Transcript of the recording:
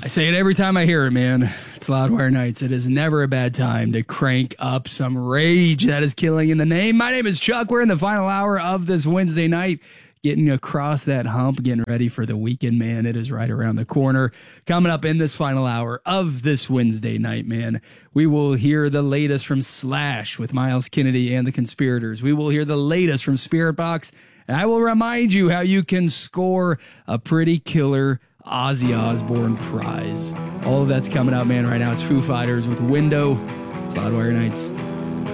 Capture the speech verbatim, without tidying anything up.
say it every time I hear it, man. It's Loudwire Nights. It is never a bad time to crank up some rage that is killing in the name. My name is Chuck. We're in the final hour of this Wednesday night, getting across that hump, getting ready for the weekend, man. It is right around the corner. Coming up in this final hour of this Wednesday night, man, we will hear the latest from Slash with Miles Kennedy and the Conspirators. We will hear the latest from Spirit Box, and I will remind you how you can score a pretty killer Ozzy Osbourne prize. All of that's coming out, man, right now. It's Foo Fighters with Window. It's Loudwire Nights.